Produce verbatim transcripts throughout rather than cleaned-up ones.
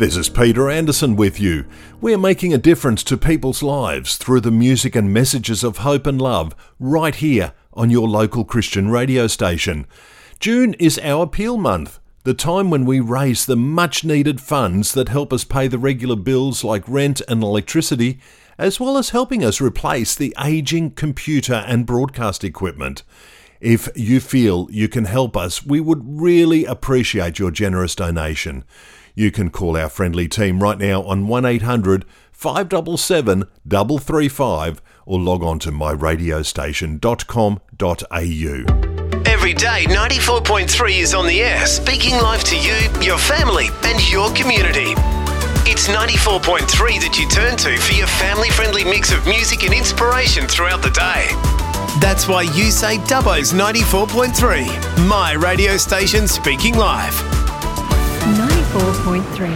This is Peter Anderson with you. We're making a difference to people's lives through the music and messages of hope and love right here on your local Christian radio station. June is our appeal month, the time when we raise the much-needed funds that help us pay the regular bills like rent and electricity, as well as helping us replace the ageing computer and broadcast equipment. If you feel you can help us, we would really appreciate your generous donation. You can call our friendly team right now on one eight hundred five seven seven three three five or log on to my radio station dot com dot a u. Every day, ninety-four point three is on the air, speaking live to you, your family and your community. It's ninety-four point three that you turn to for your family-friendly mix of music and inspiration throughout the day. That's why you say Dubbo's ninety-four point three, my radio station speaking live. ninety-four point three.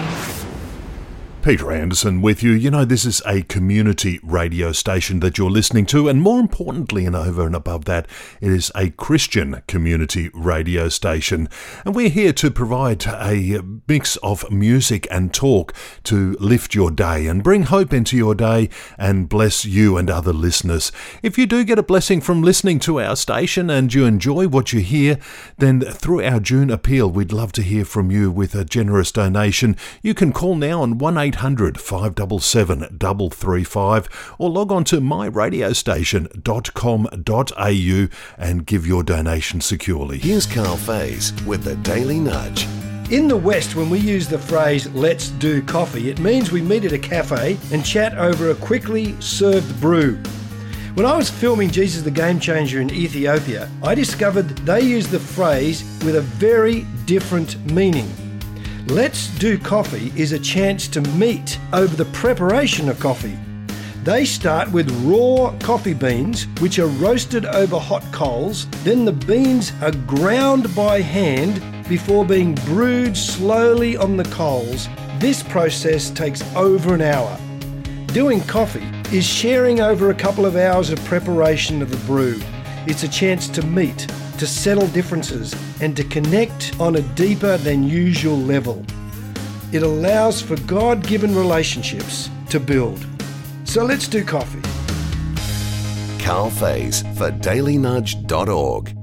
Peter Anderson with you. You know, this is a community radio station that you're listening to, and more importantly and over and above that, it is a Christian community radio station. And we're here to provide a mix of music and talk to lift your day and bring hope into your day and bless you and other listeners. If you do get a blessing from listening to our station and you enjoy what you hear, then through our June appeal, we'd love to hear from you with a generous donation. You can call now on one eight hundred five seven seven three three five or log on to my radio station dot com dot a u and give your donation securely. Here's Carl Faze with the Daily Nudge. In the West, when we use the phrase, let's do coffee, it means we meet at a cafe and chat over a quickly served brew. When I was filming Jesus the Game Changer in Ethiopia, I discovered they use the phrase with a very different meaning. Let's do coffee is a chance to meet over the preparation of coffee. They start with raw coffee beans, which are roasted over hot coals. Then the beans are ground by hand before being brewed slowly on the coals. This process takes over an hour. Doing coffee is sharing over a couple of hours of preparation of the brew. It's a chance to meet, to settle differences, and to connect on a deeper than usual level. It allows for God-given relationships to build. So let's do coffee. Carl Faze for daily nudge dot org.